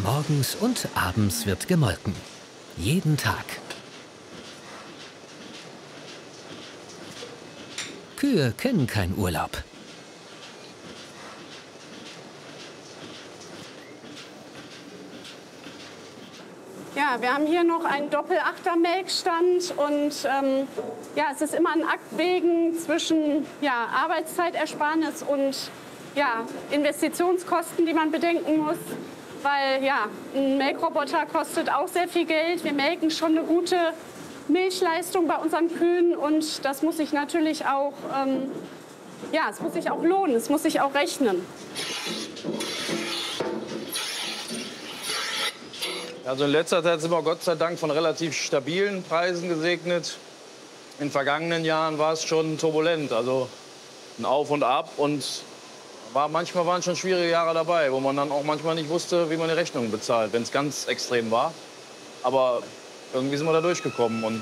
Morgens und abends wird gemolken. Jeden Tag. Kühe kennen keinen Urlaub. Ja, wir haben hier noch einen Doppel-Achter-Melkstand und ja, es ist immer ein Abwägen zwischen Arbeitszeitersparnis und Investitionskosten, die man bedenken muss. Weil ein Melkroboter kostet auch sehr viel Geld. Wir melken schon eine gute Milchleistung bei unseren Kühen und das muss sich natürlich auch, es muss sich auch lohnen, es muss sich auch rechnen. Also in letzter Zeit sind wir Gott sei Dank von relativ stabilen Preisen gesegnet. In vergangenen Jahren war es schon turbulent, also ein Auf und Ab. Und manchmal waren schon schwierige Jahre dabei, wo man dann auch manchmal nicht wusste, wie man die Rechnungen bezahlt, wenn es ganz extrem war. Aber irgendwie sind wir da durchgekommen. Und